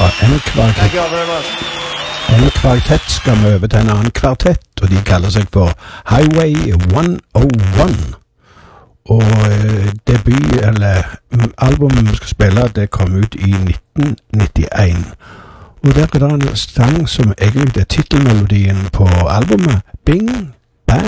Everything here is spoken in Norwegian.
en kvartett skal vi over til en annen kvartett, og de kaller seg for Highway 101. Og albumet vi skal spille, det kom ut i 1991. Og der er det en sang som egentlig er titelmelodien på albumet, Bing